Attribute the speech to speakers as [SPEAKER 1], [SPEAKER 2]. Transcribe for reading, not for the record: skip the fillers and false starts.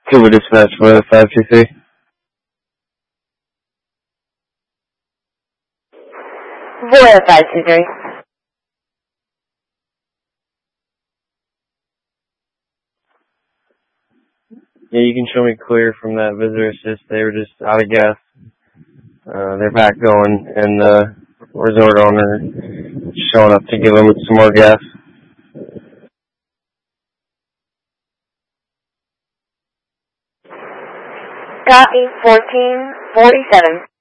[SPEAKER 1] Cuba Dispatch, weather 523.
[SPEAKER 2] Voya 523.
[SPEAKER 1] Yeah, you can show me clear from that visitor assist. They were just out of gas. They're back going, and the resort owner showing up to give them some more gas.
[SPEAKER 2] Copy 1447.